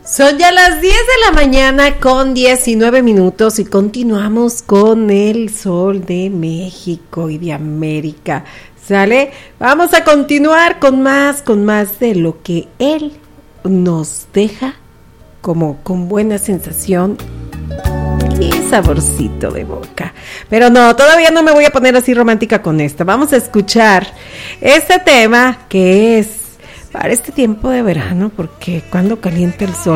Son ya las 10 de la mañana con 19 minutos y continuamos con el sol de México y de América. ¿Sale? Vamos a continuar con más de lo que él nos deja como con buena sensación y saborcito de boca. Pero no, todavía no me voy a poner así romántica con esto. Vamos a escuchar este tema que es para este tiempo de verano, porque cuando calienta el sol